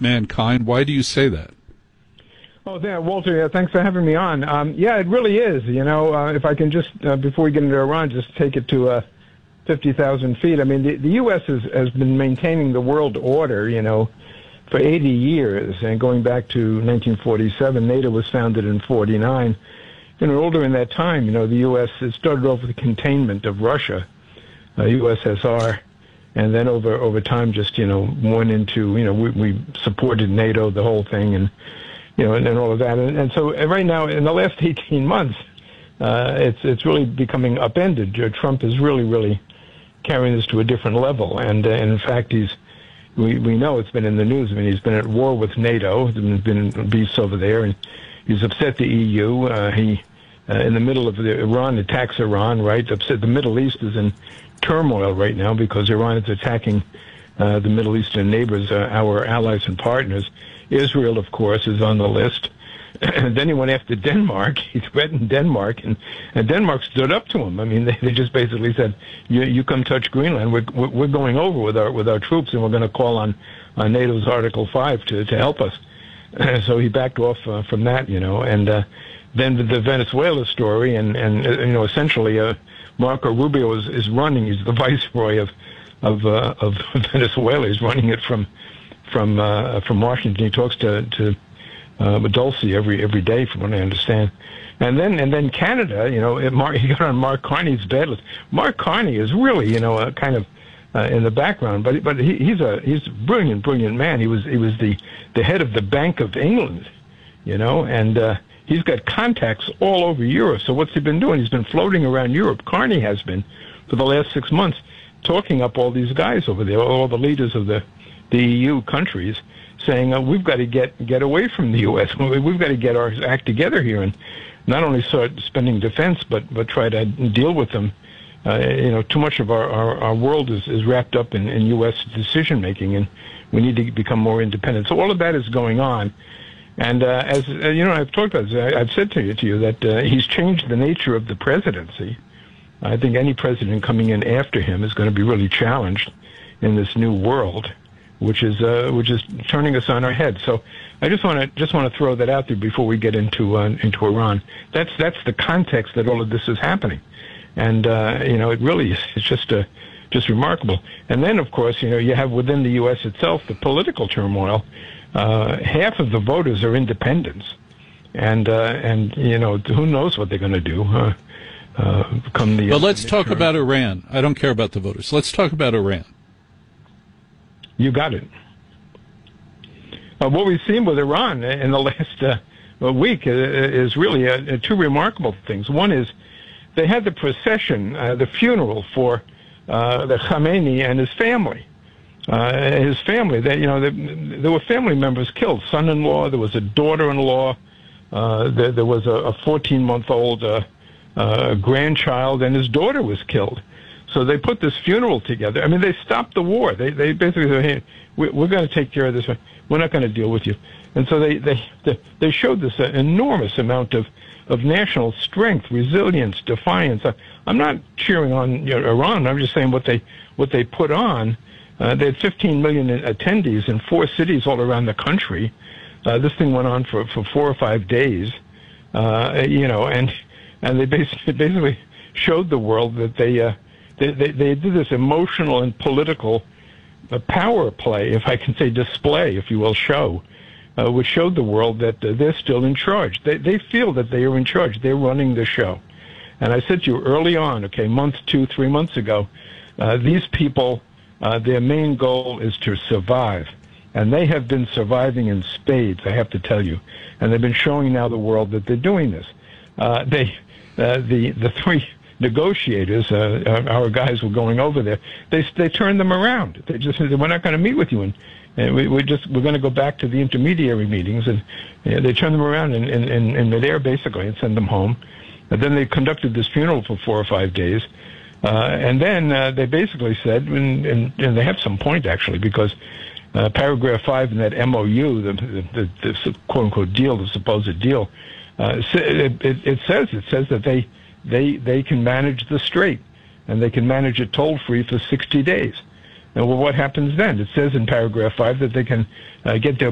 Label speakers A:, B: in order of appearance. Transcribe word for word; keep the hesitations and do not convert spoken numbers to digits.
A: mankind. Why do you say that?
B: Oh, yeah, Walter, yeah, thanks for having me on. Um, yeah, it really is. You know, uh, if I can just, uh, before we get into Iran, just take it to uh, fifty thousand feet. I mean, the, the U S has, has been maintaining the world order, you know, for eighty years. And going back to nineteen forty-seven, NATO was founded in forty-nine. You know, older in that time, you know, the U S it started off with the containment of Russia, uh, U S S R, and then over, over time just, you know, went into, you know, we, we supported NATO, the whole thing, and you know, and, and all of that. And, and so right now, in the last eighteen months, uh, it's it's really becoming upended. Uh, Trump is really, really carrying this to a different level. And, uh, and in fact, he's we, we know it's been in the news. I mean, he's been at war with NATO. There's been beefs over there, and he's upset the E U. Uh, he, uh, in the middle of the Iran attacks Iran, right? Upset the Middle East is in turmoil right now because Iran is attacking uh, the Middle Eastern neighbors, uh, our allies and partners. Israel, of course, is on the list. And then he went after Denmark. He threatened Denmark, and, and Denmark stood up to him. I mean, they, they just basically said, "You, you come touch Greenland, we're, we're going over with our with our troops, and we're going to call on, on NATO's Article Five to to help us." So he backed off uh, from that, you know. And uh, then the Venezuela story, and and uh, you know, essentially, uh, Marco Rubio is, is running. He's the viceroy of of uh, of Venezuela. He's running it from. from uh, from Washington. He talks to to uh, Dulce every every day, from what I understand. And then and then Canada, you know, it, Mark, he got on Mark Carney's bed list. Mark Carney is really, you know, a kind of uh, in the background, but but he, he's a he's a brilliant, brilliant man. He was he was the the head of the Bank of England, you know, and uh, he's got contacts all over Europe. So what's he been doing? He's been floating around Europe. Carney has been for the last six months, talking up all these guys over there, all the leaders of the the E U countries, saying uh, we've got to get get away from the U S. We've got to get our act together here and not only start spending defense, but but try to deal with them. Uh, you know, too much of our, our, our world is, is wrapped up in, in U S decision making, and we need to become more independent. So all of that is going on. And uh, as uh, you know, I've talked about this. I've said to you to you that uh, he's changed the nature of the presidency. I think any president coming in after him is going to be really challenged in this new world, which is uh, which is turning us on our head. So I just want to just want to throw that out there before we get into uh, into Iran. That's that's the context that all of this is happening, and uh, you know, it really is it's just uh, just remarkable. And then, of course, you know, you have within the U S itself the political turmoil. Uh, half of the voters are independents, and uh, and you know, who knows what they're going to do. Uh, uh, come the
A: but let's talk about Iran. I don't care about the voters. Let's talk about Iran.
B: You got it. Uh, what we've seen with Iran in the last uh, week is really uh, two remarkable things. One is they had the procession, uh, the funeral for uh, the Khamenei and his family. Uh, his family, they, you know, they, there were family members killed. Son-in-law, there was a daughter-in-law, uh, there, there was a fourteen-month-old uh, uh, grandchild, and his daughter was killed. So they put this funeral together. I mean, they stopped the war. They they basically said, "Hey, we're going to take care of this. We're not going to deal with you." And so they they they showed this enormous amount of of national strength, resilience, defiance. I'm not cheering on you know, Iran. I'm just saying what they what they put on. Uh, they had fifteen million attendees in four cities all around the country. Uh, this thing went on for, for four or five days, uh, you know, and and they basically basically showed the world that they. Uh, They, they, they did this emotional and political uh, power play, if I can say display, if you will, show, uh, which showed the world that uh, they're still in charge. They, they feel that they are in charge. They're running the show. And I said to you early on, okay, month two, three months ago, uh, these people, uh, their main goal is to survive. And they have been surviving in spades, I have to tell you. And they've been showing now the world that they're doing this. Uh, they, uh, the, the three negotiators, uh, our guys were going over there, they they turned them around. They just said, we're not going to meet with you, and, and we, we just, we're going to go back to the intermediary meetings, and you know, they turned them around in, in, in, in midair, basically, and send them home. And then they conducted this funeral for four or five days. Uh, and then uh, they basically said, and, and, and they have some point, actually, because uh, paragraph five in that M O U, the, the, the, the quote-unquote deal, the supposed deal, uh, it, it, it says, it says that they, they, they can manage the strait, and they can manage it toll-free for sixty days. Now, well, what happens then? It says in paragraph five that they can uh, get their